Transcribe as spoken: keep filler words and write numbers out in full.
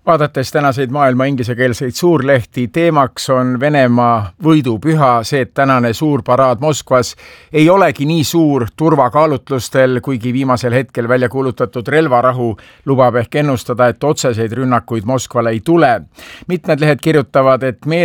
Vaadates tänaseid maailma inglisekeelseid suurlehti, teemaks on Venemaa võidupüha, see, et tänane suur paraad Moskvas ei olegi nii suur turvakaalutlustel, kuigi viimasel hetkel välja kuulutatud relvarahu lubab ehk ennustada, et otseseid rünnakuid Moskvale ei tule. Mitmed lehed kirjutavad, et meele